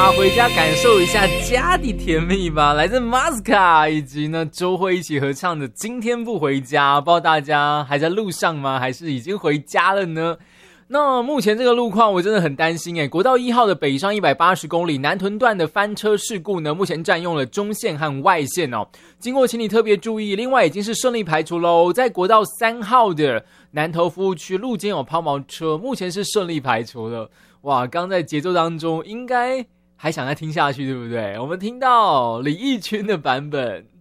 吧，回家感受一下家的甜蜜吧。来自 Masca 以及呢周慧一起合唱的《今天不回家》，不知道大家还在路上吗？还是已经回家了呢？那目前这个路况我真的很担心国道1号的北上180公里南屯段的翻车事故呢，目前占用了中线和外线哦。经过请你特别注意，另外已经是顺利排除咯，在国道3号的南投服务区路肩有抛锚车，目前是顺利排除了。哇，刚在节奏当中应该还想再听下去，对不对？我们听到李翊君的版本。